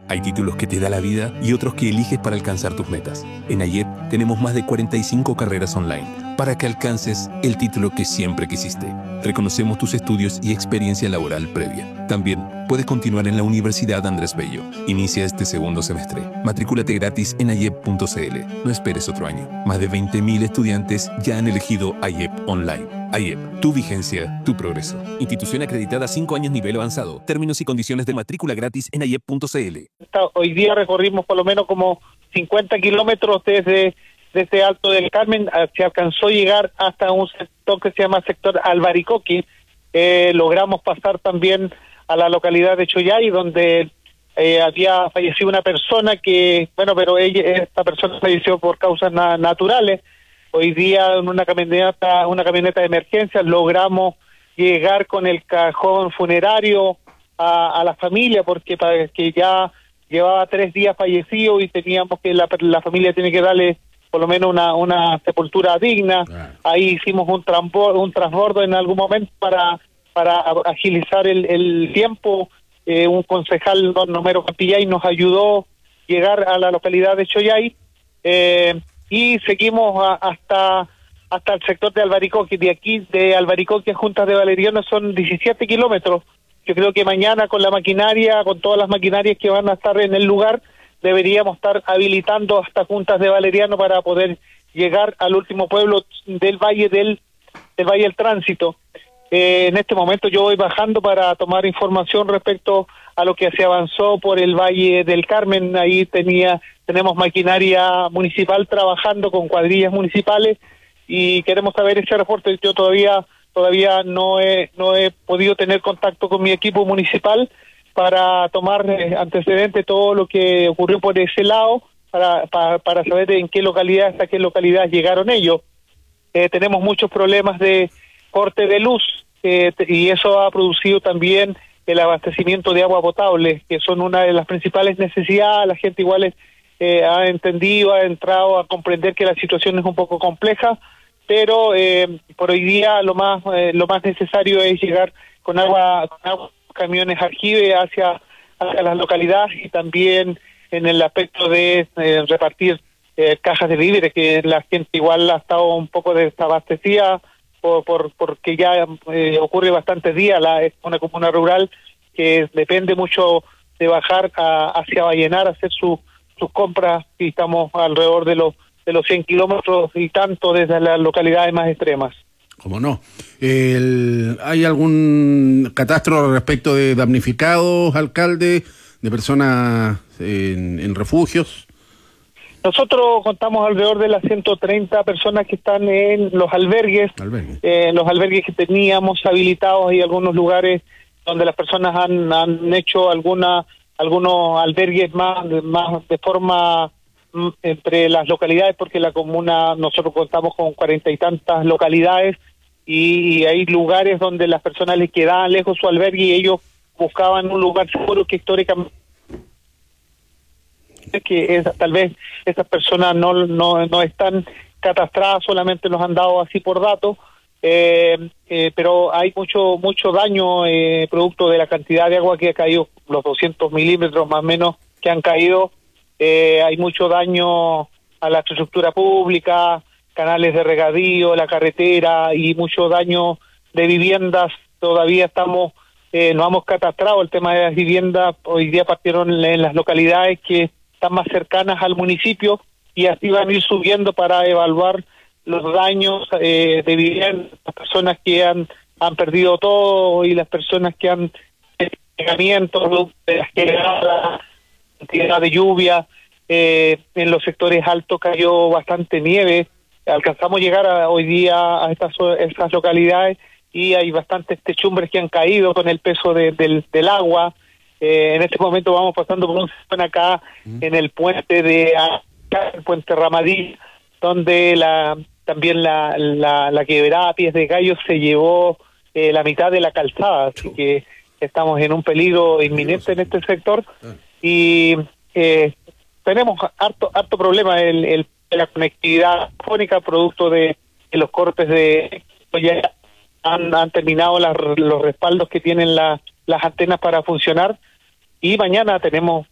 Hay títulos que te da la vida y otros que eliges para alcanzar tus metas. En AYEP tenemos más de 45 carreras online para que alcances el título que siempre quisiste. Reconocemos tus estudios y experiencia laboral previa. También puedes continuar en la Universidad Andrés Bello. Inicia este segundo semestre. Matrículate gratis en ayep.cl. No esperes otro año. Más de 20.000 estudiantes ya han elegido AYEP Online. AYEP, tu vigencia, tu progreso. Institución acreditada 5 años nivel avanzado. Términos y condiciones de matrícula gratis en ayep.cl. Hoy día recorrimos por lo menos como 50 kilómetros desde Alto del Carmen. Se alcanzó a llegar hasta un sector que se llama sector Albaricoque. Logramos pasar también a la localidad de Choyay, donde había fallecido una persona pero esta persona falleció por causas naturales. Hoy día en una camioneta de emergencia logramos llegar con el cajón funerario a la familia, porque ya llevaba 3 días fallecido y teníamos que la familia tiene que darle por lo menos una sepultura digna. Ahí hicimos un transbordo en algún momento para agilizar el tiempo. Un concejal, don Romero Campillay, nos ayudó a llegar a la localidad de Choyay, y seguimos hasta el sector de Albaricoque. De aquí, de Albaricoque a Juntas de Valeriano, son 17 kilómetros. Yo creo que mañana con todas las maquinarias que van a estar en el lugar, deberíamos estar habilitando hasta Juntas de Valeriano para poder llegar al último pueblo del Valle del Valle del Tránsito. En este momento yo voy bajando para tomar información respecto a lo que se avanzó por el Valle del Carmen. Ahí tenemos maquinaria municipal trabajando con cuadrillas municipales y queremos saber ese reporte. Yo todavía no he podido tener contacto con mi equipo municipal para tomar antecedente todo lo que ocurrió por ese lado, para saber hasta qué localidad llegaron ellos. Tenemos muchos problemas de corte de luz, y eso ha producido también el abastecimiento de agua potable, que son una de las principales necesidades. La gente igual ha entrado a comprender que la situación es un poco compleja, pero por hoy día lo más necesario es llegar con agua, camiones aljibe hacia las localidades, y también en el aspecto de repartir cajas de víveres, que la gente igual ha estado un poco desabastecida porque ya ocurre bastantes días. Es una comuna rural que depende mucho de bajar hacia Vallenar a hacer sus compras, y estamos alrededor de los 100 kilómetros y tanto desde las localidades más extremas. ¿Cómo no? ¿Hay algún catastro respecto de damnificados, alcalde, de personas en refugios? Nosotros contamos alrededor de las 130 personas que están en los albergues. Los albergues que teníamos habilitados, y algunos lugares donde las personas han hecho algunos albergues más de forma entre las localidades, porque la comuna, nosotros contamos con 40 y tantas localidades, y hay lugares donde las personas les quedaban lejos su albergue y ellos buscaban un lugar seguro, que históricamente tal vez esas personas no están catastradas, solamente nos han dado así por datos, pero hay mucho daño producto de la cantidad de agua que ha caído, los 200 milímetros más o menos que han caído. Hay mucho daño a la infraestructura pública, canales de regadío, la carretera, y mucho daño de viviendas. Todavía no hemos catastrado el tema de las viviendas. Hoy día partieron en las localidades que están más cercanas al municipio, y así van a ir subiendo para evaluar los daños de vivienda, las personas que han perdido todo, y las personas que han pegamientos de las quebradas, cantidad de lluvia. En los sectores altos cayó bastante nieve. Alcanzamos a llegar hoy día a estas localidades, y hay bastantes techumbres que han caído con el peso del agua. En este momento vamos pasando por un zona acá en el puente el puente Ramadí, donde también la quebrada Pies de Gallo se llevó la mitad de la calzada, así que estamos en un peligro inminente en este sector, y tenemos harto problema la conectividad fónica, producto de los cortes ya han terminado los respaldos que tienen las antenas para funcionar, y mañana tenemos